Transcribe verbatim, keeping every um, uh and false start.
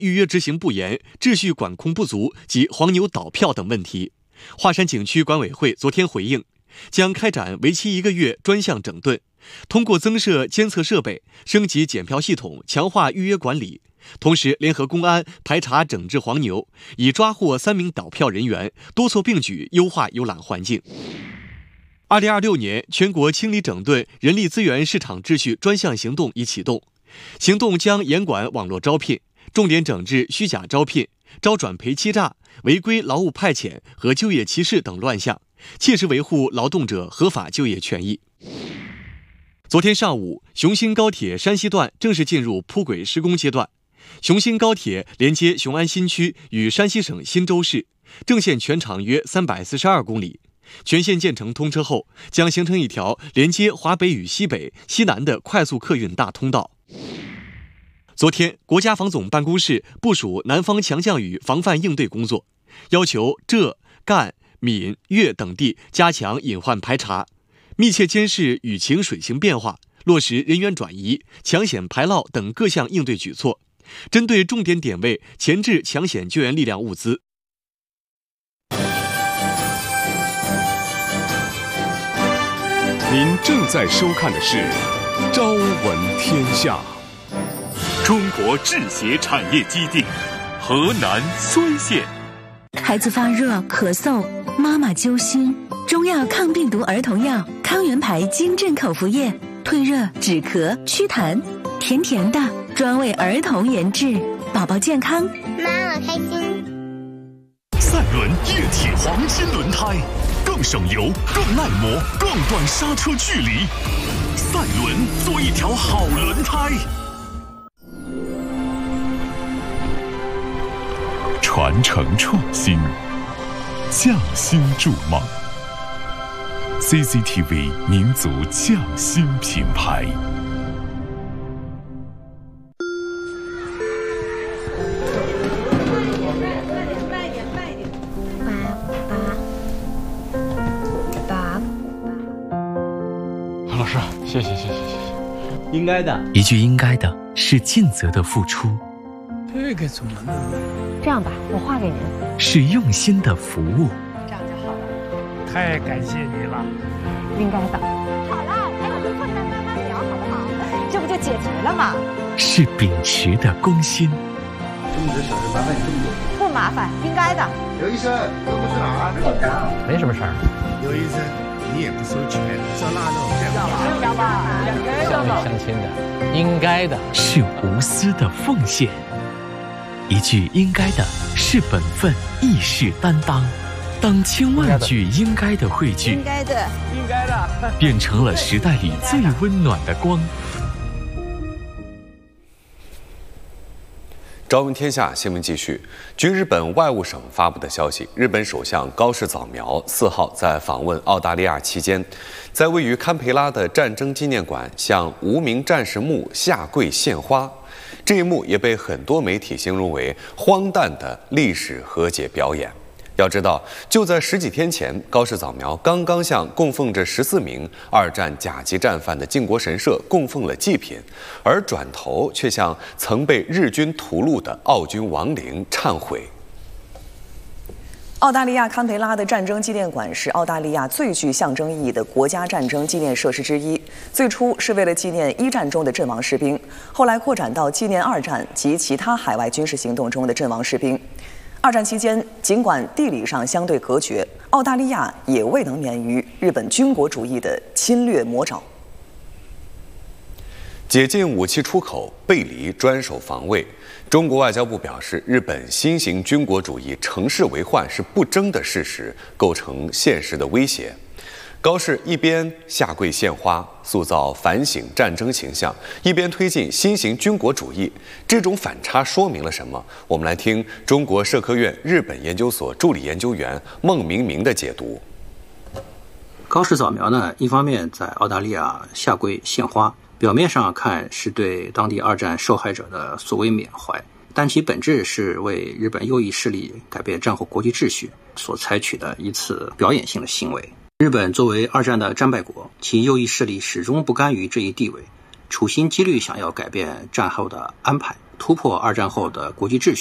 预约执行不严、秩序管控不足及黄牛倒票等问题。华山景区管委会昨天回应，将开展为期一个月专项整顿，通过增设监测设备、升级检票系统，强化预约管理，同时联合公安排查整治黄牛，已抓获三名倒票人员，多措并举优化游览环境。二零二六年全国清理整顿人力资源市场秩序专项行动已启动，行动将严管网络招聘，重点整治虚假招聘、招转赔欺诈、违规劳务派遣和就业歧视等乱象，切实维护劳动者合法就业权益。昨天上午，雄新高铁山西段正式进入铺轨施工阶段。雄新高铁连接雄安新区与山西省忻州市，正线全长约三百四十二公里。全线建成通车后，将形成一条连接华北与西北、西南的快速客运大通道。昨天，国家防总办公室部署南方强降雨防范应对工作，要求浙、赣、闽、粤等地加强隐患排查，密切监视雨情水情变化，落实人员转移、抢险排涝等各项应对举措，针对重点点位前置抢险救援力量物资。 您正在收看的是《朝闻天下》。 中国制鞋产业基地，河南睢县。 孩子发热、咳嗽，妈妈揪心，中药抗病毒儿童药康源牌金镇口服液，退热、止咳、祛痰，甜甜的，专为儿童研制，宝宝健康， 妈妈开心。 赛伦液体黄金轮胎，更省油、更耐磨、更短刹车距离。赛伦，做一条好轮胎。传承创新，匠心筑梦。C C T V 民族匠心品牌。 老师，谢谢谢谢谢谢。 应该的， 一句应该的是尽责的付出。 这个怎么弄？ 这样吧，我画给您。 是用心的服务。 这样就好了。 太感谢你了。 应该的。好了，还有跟困难慢慢聊，好不好？这不就解决了吗？ 是秉持的公心。 这么多小事麻烦你这么多。 不麻烦，应该的。 刘医生，都不去哪儿？ 没什么事儿。 刘医生，你也不收钱，照那种这样吧？ 要吧， 乡里乡亲的，应该的。 是无私的奉献。一句应该的是本分，亦是担当。当千万句应该的汇聚， 应该的， 应该的， 变成了时代里最温暖的光。 朝闻天下新闻继续。据日本外务省发布的消息，日本首相高市早苗四号在访问澳大利亚期间，在位于堪培拉的战争纪念馆向无名战士墓下跪献花。这一幕也被很多媒体形容为荒诞的历史和解表演。要知道，就在十几天前，高市早苗刚刚向供奉着十四名二战甲级战犯的靖国神社供奉了祭品，而转头却向曾被日军屠戮的澳军亡灵忏悔。 澳大利亚堪培拉的战争纪念馆是澳大利亚最具象征意义的国家战争纪念设施之一。最初是为了纪念一战中的阵亡士兵，后来扩展到纪念二战及其他海外军事行动中的阵亡士兵。二战期间，尽管地理上相对隔绝，澳大利亚也未能免于日本军国主义的侵略魔爪。 解禁武器出口，背离专守防卫。中国外交部表示，日本新型军国主义乘势为患是不争的事实，构成现实的威胁。高市一边下跪献花，塑造反省战争形象，一边推进新型军国主义，这种反差说明了什么？我们来听中国社科院日本研究所助理研究员孟明明的解读。 高市早苗呢，一方面在澳大利亚下跪献花，表面上看是对当地二战受害者的所谓缅怀，但其本质是为日本右翼势力改变战后国际秩序所采取的一次表演性的行为。日本作为二战的战败国，其右翼势力始终不甘于这一地位， 处心积虑想要改变战后的安排，突破二战后的国际秩序。